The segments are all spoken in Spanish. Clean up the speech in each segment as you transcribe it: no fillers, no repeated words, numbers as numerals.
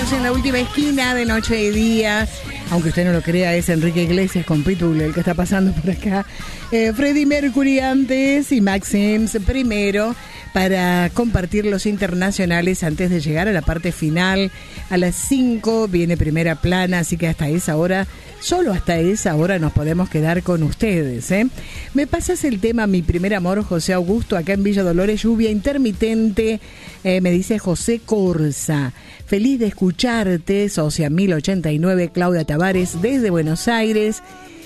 minutos en la última esquina de Noche y Día. Aunque usted no lo crea, es Enrique Iglesias con Pitbull el que está pasando por acá. Freddie Mercury antes y Max Sims primero, para compartir los internacionales antes de llegar a la parte final. A las 5 viene Primera Plana, así que hasta esa hora, solo hasta esa hora nos podemos quedar con ustedes, ¿eh? Me pasas el tema Mi Primer Amor, José Augusto, acá en Villa Dolores, lluvia intermitente, me dice José Corsa. Feliz de escucharte, Socia 1089, Claudia Tavares, desde Buenos Aires.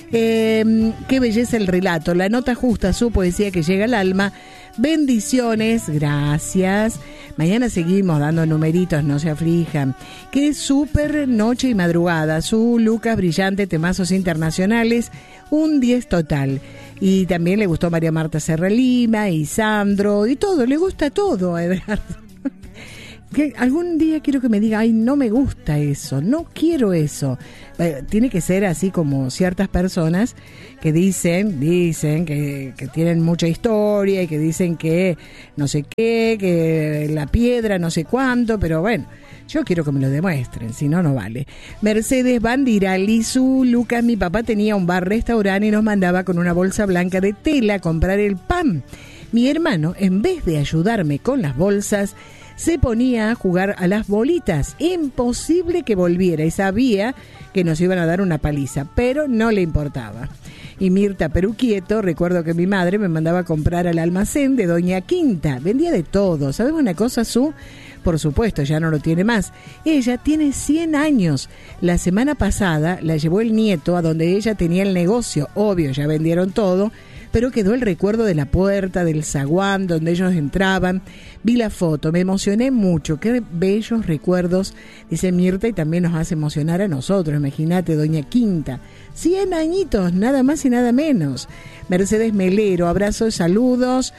Qué belleza el relato, la nota justa, su poesía que llega al alma. Bendiciones, gracias. Mañana seguimos dando numeritos, no se aflijan. Qué súper noche y madrugada. Su Lucas, brillante, temazos internacionales, un 10 total. Y también le gustó María Marta Serra Lima y Sandro y todo, le gusta todo a Eduardo. Que algún día quiero que me diga, ay, no me gusta eso, no quiero eso. Tiene que ser así como ciertas personas que dicen que tienen mucha historia y que dicen que no sé qué, que la piedra no sé cuánto, pero bueno, yo quiero que me lo demuestren, si no, no vale. Mercedes Bandirali, su Lucas, mi papá tenía un bar-restaurante y nos mandaba con una bolsa blanca de tela a comprar el pan. Mi hermano, en vez de ayudarme con las bolsas, se ponía a jugar a las bolitas. Imposible que volviera y sabía que nos iban a dar una paliza, pero no le importaba. Y Mirta Peruquieto, recuerdo que mi madre me mandaba a comprar al almacén de Doña Quinta. Vendía de todo. ¿Sabes una cosa, Su? Por supuesto, ya no lo tiene más. Ella tiene 100 años. La semana pasada la llevó el nieto a donde ella tenía el negocio. Obvio, ya vendieron todo, pero quedó el recuerdo de la puerta, del zaguán donde ellos entraban. Vi la foto, me emocioné mucho. Qué bellos recuerdos, dice Mirta, y también nos hace emocionar a nosotros. Imagínate, Doña Quinta, 100 añitos, nada más y nada menos. Mercedes Melero, abrazos, saludos.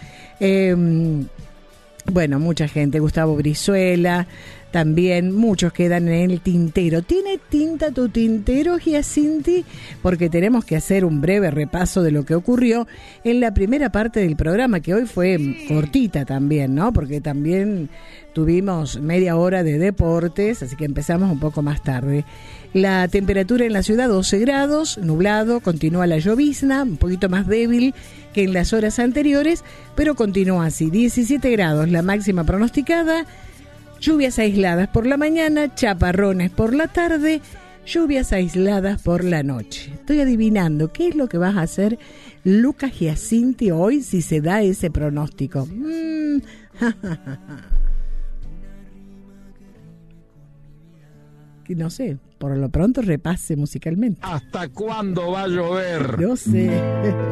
Bueno, mucha gente, Gustavo Brizuela, también muchos quedan en el tintero. ¿Tiene tinta tu tintero, Giacinti? Porque tenemos que hacer un breve repaso de lo que ocurrió en la primera parte del programa, que hoy fue cortita también, ¿no? Porque también tuvimos media hora de deportes, así que empezamos un poco más tarde. La temperatura en la ciudad, 12 grados, nublado, continúa la llovizna, un poquito más débil que en las horas anteriores, pero continúa así. 17 grados la máxima pronosticada, lluvias aisladas por la mañana, chaparrones por la tarde, lluvias aisladas por la noche. Estoy adivinando qué es lo que vas a hacer, Lucas Giacinti, hoy si se da ese pronóstico. No sé, por lo pronto repase musicalmente. ¿Hasta cuándo va a llover? No sé.